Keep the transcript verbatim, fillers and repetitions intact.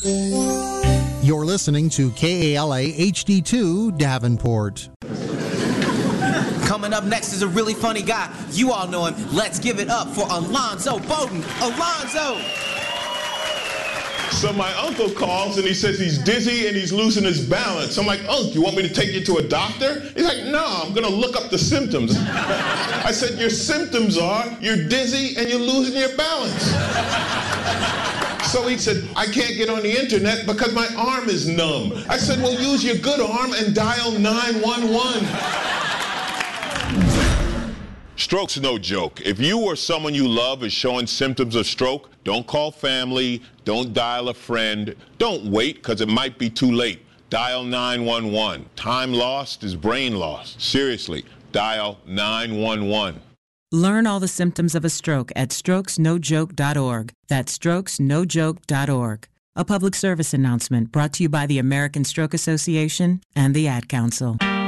You're listening to K A L A H D two Davenport. Coming up next is a really funny guy. You all know him. Let's give it up for Alonzo Bowden. Alonzo! So my uncle calls and he says he's dizzy and he's losing his balance. I'm like, Unc, you want me to take you to a doctor? He's like, no, I'm gonna look up the symptoms. I said, your symptoms are you're dizzy and you're losing your balance. So he said, I can't get on the internet because my arm is numb. I said, well, use your good arm and dial nine one one. Stroke's no joke. If you or someone you love is showing symptoms of stroke, don't call family, don't dial a friend, don't wait because it might be too late. Dial nine one one. Time lost is brain lost. Seriously, dial nine one one. Learn all the symptoms of a stroke at strokes no joke dot org. That's strokes no joke dot org. A public service announcement brought to you by the American Stroke Association and the Ad Council.